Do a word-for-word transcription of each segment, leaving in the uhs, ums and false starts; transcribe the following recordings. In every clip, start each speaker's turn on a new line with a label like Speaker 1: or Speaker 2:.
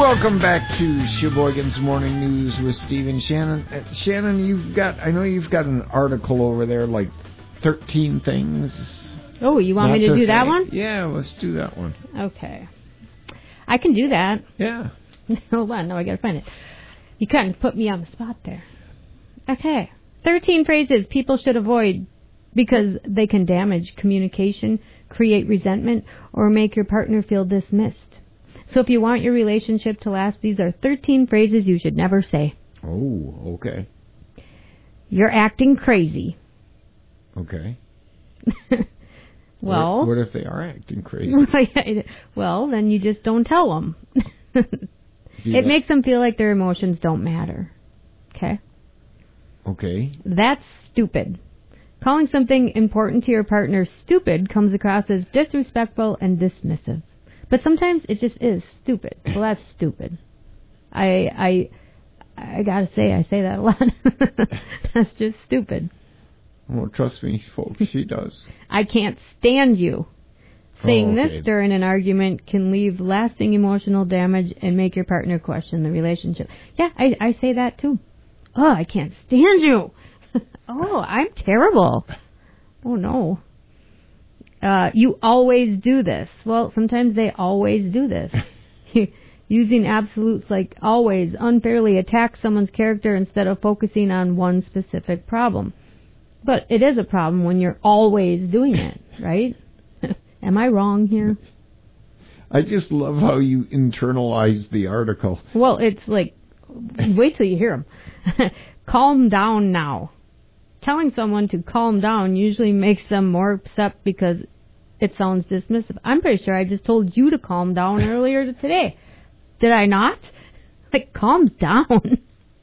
Speaker 1: Welcome back to Sheboygan's Morning News with Steve and Shannon. Uh, Shannon, you've got, I know you've got an article over there, like thirteen things.
Speaker 2: Oh, you want me to, to do say. that one?
Speaker 1: Yeah, let's do that one.
Speaker 2: Okay. I can do that.
Speaker 1: Yeah.
Speaker 2: Hold on, no, I gotta find it. You kind of put me on the spot there. Okay. thirteen phrases people should avoid because they can damage communication, create resentment, or make your partner feel dismissed. So if you want your relationship to last, these are thirteen phrases you should never say.
Speaker 1: Oh, okay.
Speaker 2: You're acting crazy.
Speaker 1: Okay.
Speaker 2: Well...
Speaker 1: What, what if they are acting crazy?
Speaker 2: Well, then you just don't tell them. It
Speaker 1: that.
Speaker 2: makes them feel like their emotions don't matter. Okay?
Speaker 1: Okay.
Speaker 2: That's stupid. Calling something important to your partner stupid comes across as disrespectful and dismissive. But sometimes it just is stupid. Well, that's stupid. I I I gotta say, I say that a lot. That's just stupid.
Speaker 1: Well, trust me, folks, she does.
Speaker 2: I can't stand you. Saying
Speaker 1: oh, okay.
Speaker 2: this during an argument can leave lasting emotional damage and make your partner question the relationship. Yeah, I, I say that too. Oh, I can't stand you. Oh, I'm terrible. Oh, no. Uh, you always do this. Well, sometimes they always do this. Using absolutes like always unfairly attack someone's character instead of focusing on one specific problem. But it is a problem when you're always doing it, right? Am I wrong here?
Speaker 1: I just love how you internalize the article.
Speaker 2: Well, it's like, wait till you hear them. Calm down now. Telling someone to calm down usually makes them more upset because it sounds dismissive. I'm pretty sure I just told you to calm down earlier today. Did I not? Like, calm down.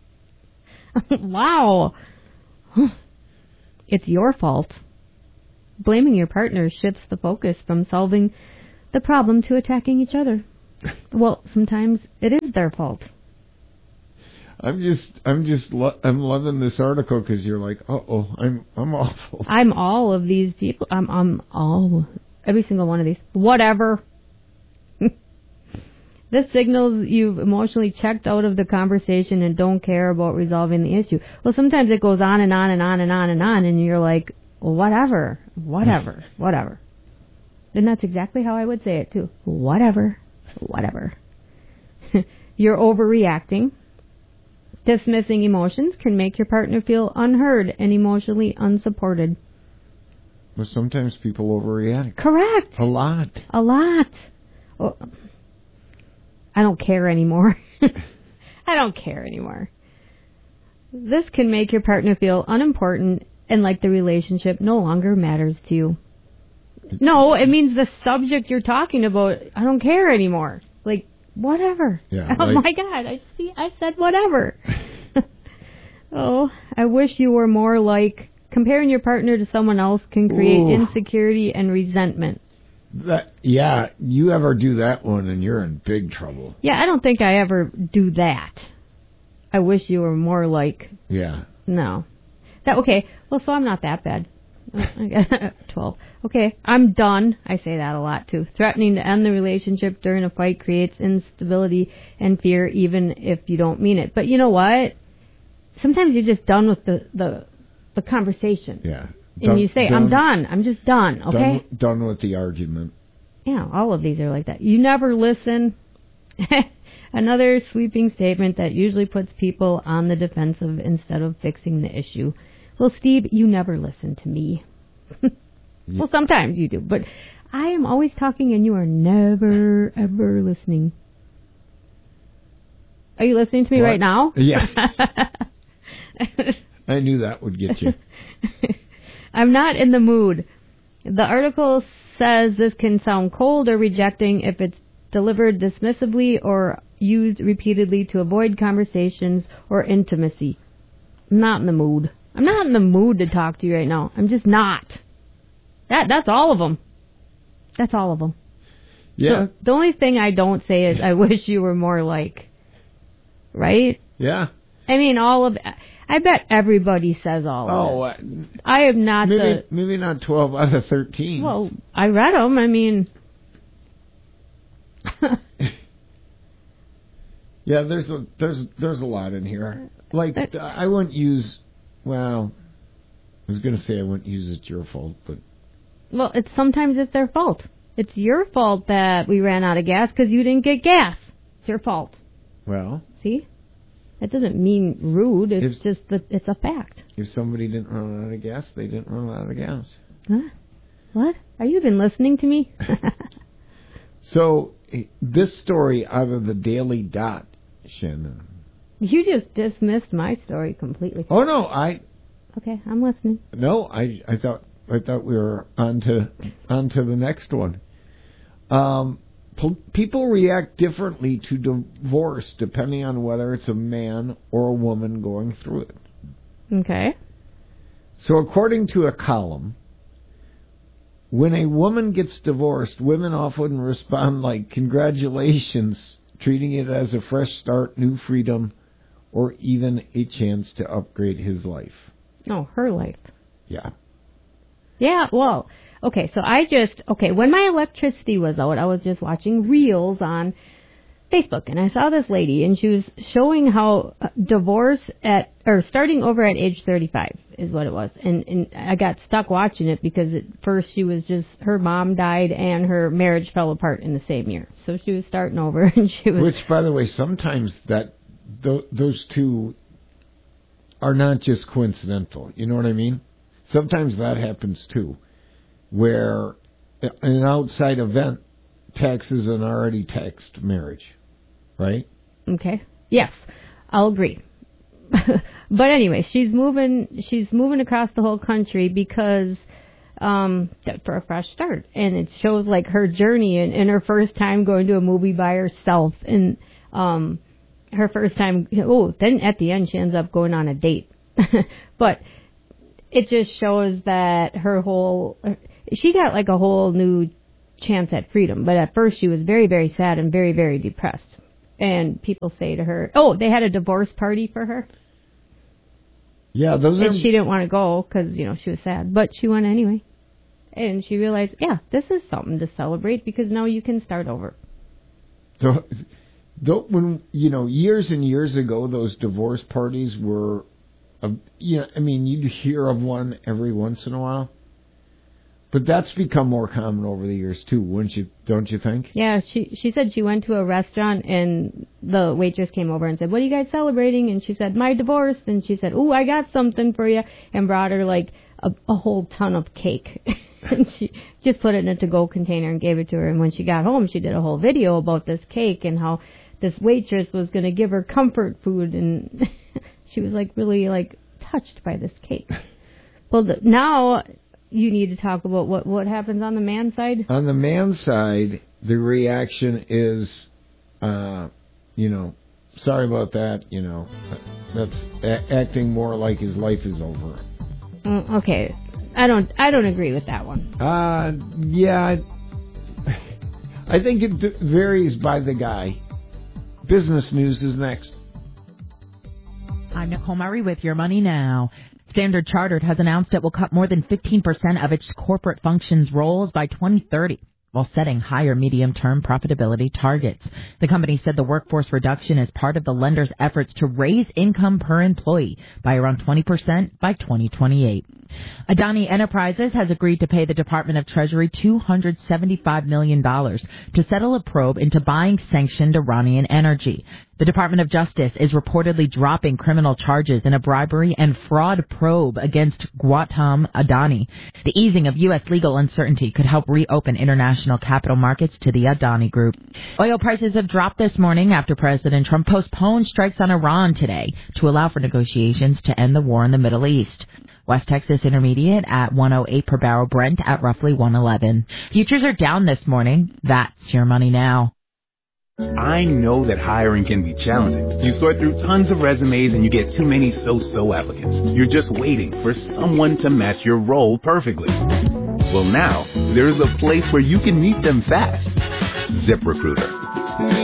Speaker 2: Wow. It's your fault. Blaming your partner shifts the focus from solving the problem to attacking each other. Well, sometimes it is their fault.
Speaker 1: I'm just, I'm just, lo- I'm loving this article because you're like, uh oh, I'm, I'm awful.
Speaker 2: I'm all of these people. I'm, I'm all, every single one of these. Whatever. This signals you've emotionally checked out of the conversation and don't care about resolving the issue. Well, sometimes it goes on and on and on and on and on, and you're like, well, whatever, whatever, whatever. And that's exactly how I would say it, too. Whatever, whatever. You're overreacting. Dismissing emotions can make your partner feel unheard and emotionally unsupported.
Speaker 1: Well, sometimes people overreact.
Speaker 2: Correct.
Speaker 1: A lot.
Speaker 2: A lot. Well, I don't care anymore. I don't care anymore. This can make your partner feel unimportant and like the relationship no longer matters to you. No, it means the subject you're talking about, I don't care anymore. Like, whatever.
Speaker 1: Yeah,
Speaker 2: oh
Speaker 1: like,
Speaker 2: my God, I see. I said whatever. Oh, I wish you were more like, comparing your partner to someone else can create
Speaker 1: ooh.
Speaker 2: insecurity and resentment.
Speaker 1: That, yeah, you ever do that one and you're in big trouble.
Speaker 2: Yeah, I don't think I ever do that. I wish you were more like...
Speaker 1: Yeah.
Speaker 2: No. That okay, well, so I'm not that bad. twelve. Okay, I'm done. I say that a lot, too. Threatening to end the relationship during a fight creates instability and fear, even if you don't mean it. But you know what? Sometimes you're just done with the, the, the conversation.
Speaker 1: Yeah.
Speaker 2: And
Speaker 1: Done,
Speaker 2: you say,
Speaker 1: done,
Speaker 2: I'm done. I'm just done, okay?
Speaker 1: Done, done with the argument.
Speaker 2: Yeah, all of these are like that. You never listen. Another sweeping statement that usually puts people on the defensive instead of fixing the issue. Well, Steve, you never listen to me. Well, sometimes you do, but I am always talking and you are never, ever listening. Are you listening to me
Speaker 1: what?
Speaker 2: right now?
Speaker 1: Yeah. I knew that would get you.
Speaker 2: I'm not in the mood. The article says this can sound cold or rejecting if it's delivered dismissively or used repeatedly to avoid conversations or intimacy. I'm not in the mood. I'm not in the mood to talk to you right now. I'm just not. That That's all of them. That's all of them.
Speaker 1: Yeah.
Speaker 2: So the only thing I don't say is, I wish you were more like, right?
Speaker 1: Yeah.
Speaker 2: I mean, all of... I bet everybody says all
Speaker 1: oh,
Speaker 2: of it.
Speaker 1: Uh,
Speaker 2: I am not
Speaker 1: maybe,
Speaker 2: the...
Speaker 1: Maybe not twelve out of thirteen.
Speaker 2: Well, I read them. I mean...
Speaker 1: Yeah, there's a there's there's a lot in here. Like uh, I wouldn't use. Well, I was going to say I wouldn't use it's your fault, but
Speaker 2: well, it's sometimes it's their fault. It's your fault that we ran out of gas because you didn't get gas. It's your fault.
Speaker 1: Well,
Speaker 2: see, that doesn't mean rude. It's
Speaker 1: if,
Speaker 2: just that it's a fact.
Speaker 1: If somebody didn't run out of gas, they didn't run out of gas.
Speaker 2: Huh? What? Are you even listening to me?
Speaker 1: So this story out of the Daily Dot, Shannon.
Speaker 2: You just dismissed my story completely.
Speaker 1: Oh no, I.
Speaker 2: Okay, I'm listening.
Speaker 1: No, I I thought I thought we were on to on to the next one. Um, p- people react differently to divorce depending on whether it's a man or a woman going through it.
Speaker 2: Okay.
Speaker 1: So according to a column, when a woman gets divorced, women often respond like, congratulations, treating it as a fresh start, new freedom, or even a chance to upgrade his life.
Speaker 2: No, her life.
Speaker 1: Yeah.
Speaker 2: Yeah, well, okay, so I just, okay, when my electricity was out, I was just watching reels on Facebook, and I saw this lady, and she was showing how divorce at, or starting over at age thirty-five is what it was. And, and I got stuck watching it because at first she was just, her mom died and her marriage fell apart in the same year. So she was starting over, and she was...
Speaker 1: Which, by the way, sometimes that th- those two are not just coincidental. You know what I mean? Sometimes that happens too, where an outside event taxes an already taxed marriage, right?
Speaker 2: Okay. Yes, I'll agree. But anyway, she's moving. She's moving across the whole country because um, for a fresh start, and it shows like her journey and, and her first time going to a movie by herself, and um, her first time. Oh, then at the end she ends up going on a date, but. It just shows that her whole, she got like a whole new chance at freedom. But at first she was very, very sad and very, very depressed. And people say to her, oh, they had a divorce party for her.
Speaker 1: Yeah, those are...
Speaker 2: And she didn't want to go because, you know, she was sad. But she went anyway. And she realized, yeah, this is something to celebrate because now you can start over.
Speaker 1: So, when, you know, years and years ago, those divorce parties were... Uh, you know, I mean, you'd hear of one every once in a while, but that's become more common over the years too, wouldn't you? Don't you think?
Speaker 2: Yeah, she she said she went to a restaurant and the waitress came over and said, "What are you guys celebrating?" And she said, "My divorce." And she said, "Ooh, I got something for you," and brought her like a, a whole ton of cake. And she just put it in a to-go container and gave it to her. And when she got home, she did a whole video about this cake and how this waitress was going to give her comfort food and. She was like really like touched by this cake. Well, the, now you need to talk about what, what happens on the man side.
Speaker 1: On the man side, the reaction is, uh, you know, sorry about that. You know, that's a- acting more like his life is over.
Speaker 2: Mm, okay, I don't I don't agree with that one.
Speaker 1: Uh, yeah, I, I think it d- varies by the guy. Business news is next.
Speaker 3: I'm Nicole Murray with Your Money Now. Standard Chartered has announced it will cut more than fifteen percent of its corporate functions roles by twenty thirty, while setting higher medium-term profitability targets. The company said the workforce reduction is part of the lender's efforts to raise income per employee by around twenty percent by twenty twenty-eight. Adani Enterprises has agreed to pay the Department of Treasury two hundred seventy-five million dollars to settle a probe into buying sanctioned Iranian energy. The Department of Justice is reportedly dropping criminal charges in a bribery and fraud probe against Gautam Adani. The easing of U S legal uncertainty could help reopen international capital markets to the Adani Group. Oil prices have dropped this morning after President Trump postponed strikes on Iran today to allow for negotiations to end the war in the Middle East. West Texas Intermediate at one oh eight per barrel, Brent at roughly one eleven. Futures are down this morning. That's Your Money Now.
Speaker 4: I know that hiring can be challenging. You sort through tons of resumes and you get too many so-so applicants. You're just waiting for someone to match your role perfectly. Well, now, there's a place where you can meet them fast. ZipRecruiter.